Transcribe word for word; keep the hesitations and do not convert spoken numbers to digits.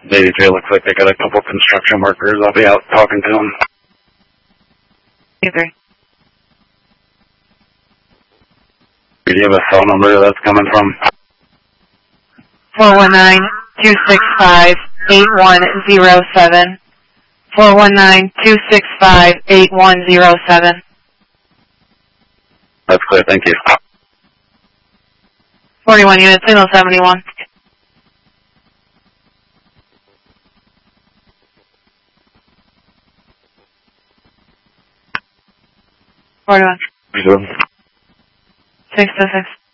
eighty-three looks like they got a couple construction workers. I'll be out talking to them. eighty-three. Do you have a cell number that's coming from? four one nine, two six five, eight one zero seven. four one nine, two six five, eight one zero seven. That's clear, thank you. forty-one units, signal seventy-one. forty-one. Thank you. six to six.